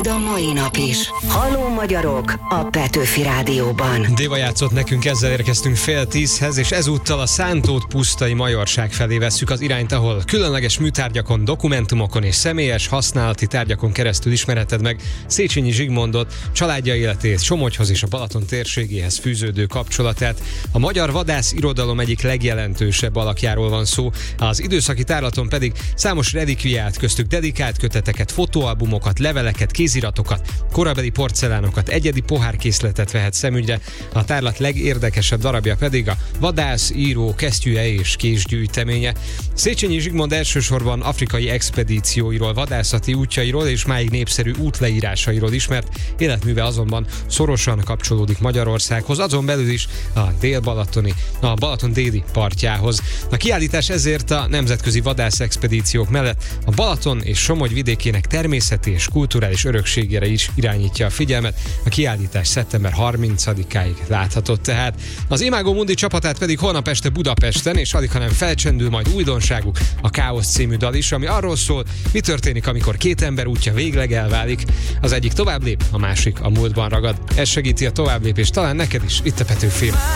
Rövid a mai nap is. Halló magyarok a Petőfi Rádióban. Déva játszott nekünk, ezzel érkeztünk 9:30, és ezúttal a Szántót pusztai Majorság felé vesszük az irányt, ahol különleges műtárgyakon, dokumentumokon és személyes használati tárgyakon keresztül ismerheted meg Széchenyi Zsigmondot, családja életét, Somogyhoz és a Balaton térségéhez fűződő kapcsolatát. A magyar vadász irodalom egyik legjelentősebb alakjáról van szó, az időszaki tárlaton pedig számos relikviát, köztük dedikált köteteket, fotóalbumokat, leveleket, kéziratokat, korabeli porcelánokat, egyedi pohárkészletet vehet szemügyre. A tárlat legérdekesebb darabja pedig a vadász, író, kesztyűje és késgyűjteménye. Széchenyi Zsigmond elsősorban afrikai expedícióiról, vadászati útjairól és máig népszerű útleírásairól ismert, életműve azonban szorosan kapcsolódik Magyarországhoz, azon belül is a Balaton déli partjához. A kiállítás ezért a nemzetközi vadászexpedíciók mellett a Balaton és Somogy vidékének természeti és kulturális örökségére is irányítja a figyelmet. A kiállítás szeptember 30-áig láthatott tehát. Az Imago Mundi csapatát pedig holnap este Budapesten, és alighanem felcsendül majd újdonságuk, a Káosz című dal is, ami arról szól, mi történik, amikor két ember útja végleg elválik. Az egyik tovább lép, a másik a múltban ragad. Ez segíti a továbblépést talán neked is, itt a Petőfi.